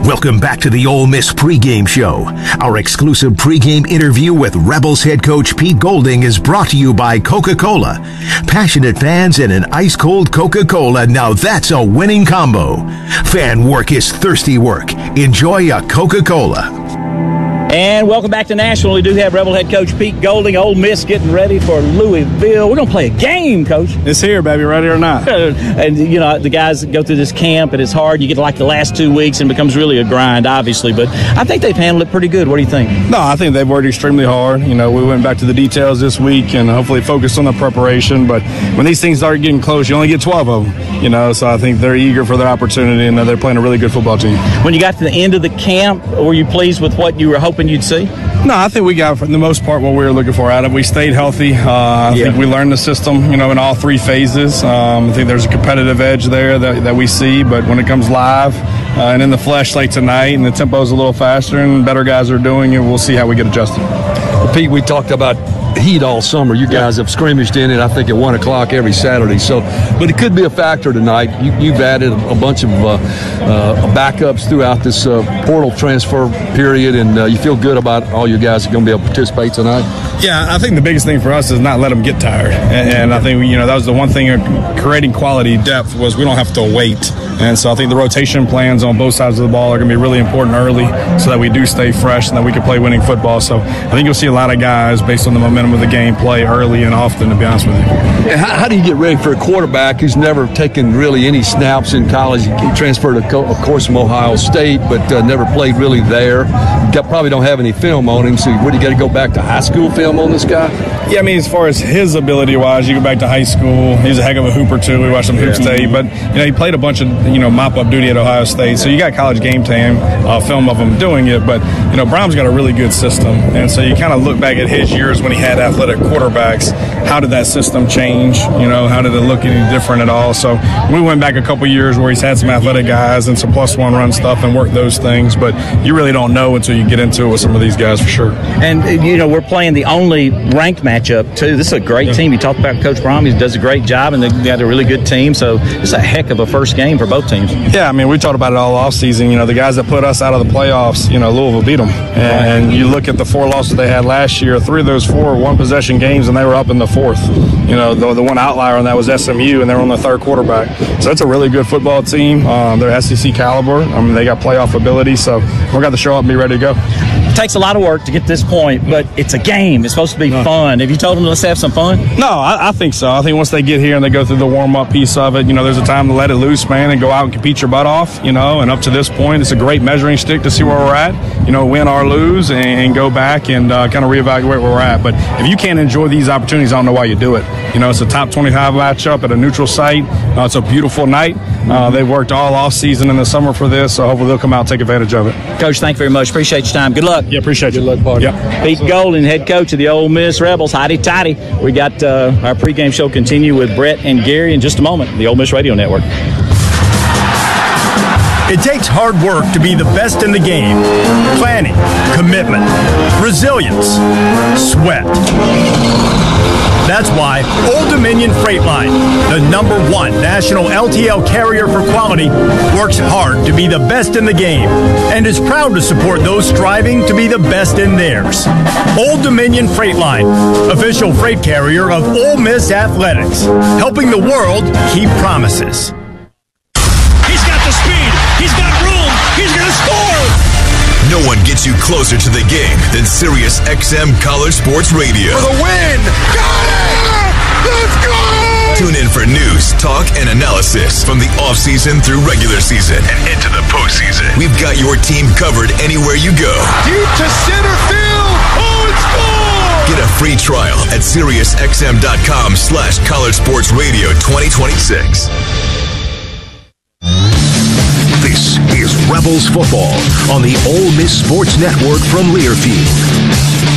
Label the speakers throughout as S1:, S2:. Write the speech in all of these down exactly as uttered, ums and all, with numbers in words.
S1: Welcome back to the Ole Miss pregame show. Our exclusive pregame interview with Rebels head coach Pete Golding is brought to you by Coca-Cola. Passionate fans and an ice-cold Coca-Cola, now that's a winning combo. Fan work is thirsty work. Enjoy a Coca-Cola.
S2: And welcome back to Nashville. We do have Rebel head coach Pete Golding. Ole Miss getting ready for Louisville. We're going to play a game, Coach.
S3: It's here, baby, ready or not.
S2: And, you know, the guys go through this camp, and it's hard. You get like the last two weeks, and it becomes really a grind, obviously. But I think they've handled it pretty good. What do you think?
S3: No, I think they've worked extremely hard. You know, we went back to the details this week and hopefully focused on the preparation. But when these things start getting close, you only get twelve of them. You know, so I think they're eager for their opportunity, and they're playing a really good football team.
S2: When you got to the end of the camp, were you pleased with what you were hoping you'd see?
S3: No, I think we got, for the most part, what we were looking for out of it. We stayed healthy. Uh, I yeah. think we learned the system, you know, in all three phases. Um, I think there's a competitive edge there that, that we see, but when it comes live uh, and in the flesh like tonight and the tempo's a little faster and better guys are doing it, we'll see how we get adjusted.
S4: Well, Pete, we talked about heat all summer. You guys have scrimmaged in it, I think, at one o'clock every Saturday. So, but it could be a factor tonight. You, you've added a bunch of uh, uh, backups throughout this uh, portal transfer period, and uh, you feel good about all you guys are going to be able to participate tonight?
S3: Yeah, I think the biggest thing for us is not let them get tired. And, and I think, you know, that was the one thing of creating quality depth was we don't have to wait. And so I think the rotation plans on both sides of the ball are going to be really important early so that we do stay fresh and that we can play winning football. So I think you'll see a lot of guys based on the momentum of the game play early and often, to be honest with you.
S4: How, how do you get ready for a quarterback who's never taken really any snaps in college? He transferred, of course, from Ohio State, but uh, never played really there. You probably don't have any film on him, so what, do you got to go back to high school film on this guy?
S3: Yeah, I mean, as far as his ability-wise, you go back to high school. He's a heck of a hooper, too. We watched him hoop
S4: yeah.
S3: state. But, you know, he played a bunch of, you know, mop-up duty at Ohio State. So you got college game time uh, film of him doing it. But, you know, Brown's got a really good system. And so you kind of look back at his years when he had athletic quarterbacks. How did that system change? You know, how did it look any different at all? So we went back a couple years where he's had some athletic guys and some plus-one run stuff and worked those things. But you really don't know until you get into it with some of these guys for sure.
S2: And, you know, we're playing the only ranked matchup, too. This is a great yeah. team. You talked about Coach Brown. He does a great job, and they've got a really good team. So it's a heck of a first game for both teams.
S3: Yeah, I mean, we talked about it all offseason. You know, the guys that put us out of the playoffs, you know, Louisville beat them. And right. you look at the four losses they had last year, three of those four were one-possession games, and they were up in the fourth. You know, the, the one outlier on that was S M U, and they were on the third quarterback. So that's a really good football team. Um, they're S E C caliber. I mean, they got playoff ability. So we're going to show up and be ready to go.
S2: It takes a lot of work to get to this point, but it's a game. It's supposed to be fun. Have you told them let's have some fun?
S3: No, I, I think so. I think once they get here and they go through the warm-up piece of it, you know, there's a time to let it loose, man, and go out and compete your butt off, you know, and up to this point, it's a great measuring stick to see where we're at, you know, win or lose, and, and go back and uh, kind of reevaluate where we're at. But if you can't enjoy these opportunities, I don't know why you do it. You know, it's a top twenty-five matchup at a neutral site. Uh, it's a beautiful night. Uh, they've worked all off-season in the summer for this, so hopefully they'll come out and take advantage of it.
S2: Coach, thank you very much. Appreciate your time. Good luck.
S3: Yeah, appreciate you.
S4: Good luck, partner.
S3: Yeah.
S2: Pete Golding, head coach of the Ole Miss Rebels. Hotty toddy. We got uh, our pregame show continue with Brett and Gary in just a moment. The Ole Miss Radio Network.
S5: It takes hard work to be the best in the game. Planning, commitment, resilience, sweat. That's why Old Dominion Freight Line, the number one national L T L carrier for quality, works hard to be the best in the game and is proud to support those striving to be the best in theirs. Old Dominion Freight Line, official freight carrier of Ole Miss Athletics, helping the world keep promises.
S6: He's got the speed. He's got room. He's going to score.
S7: No one gets you closer to the game than Sirius X M College Sports Radio.
S8: For the win! Got it! Let's go!
S7: Tune in for news, talk, and analysis from the offseason through regular season and into the postseason. We've got your team covered anywhere you go.
S8: Deep to center field! Oh, it's gone!
S7: Get a free trial at SiriusXM.com slash College Sports Radio twenty twenty-six.
S1: This is Rebels football on the Ole Miss Sports Network from Learfield.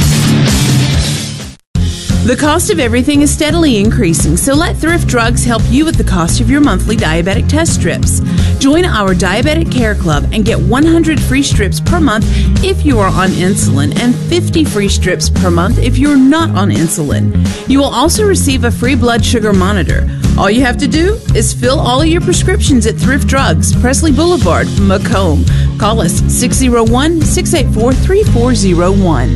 S9: The cost of everything is steadily increasing, so let Thrift Drugs help you with the cost of your monthly diabetic test strips. Join our Diabetic Care Club and get one hundred free strips per month if you are on insulin and fifty free strips per month if you're not on insulin. You will also receive a free blood sugar monitor. All you have to do is fill all of your prescriptions at Thrift Drugs, Presley Boulevard, Macomb. Call us six oh one, six eight four, three four oh one.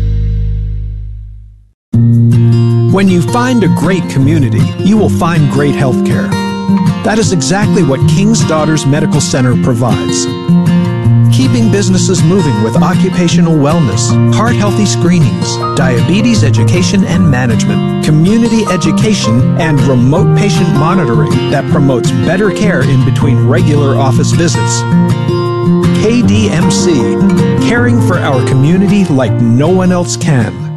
S10: When you find a great community, you will find great health care. That is exactly what King's Daughters Medical Center provides. Keeping businesses moving with occupational wellness, heart-healthy screenings, diabetes education and management, community education, and remote patient monitoring that promotes better care in between regular office visits. K D M C, caring for our community like no one else can.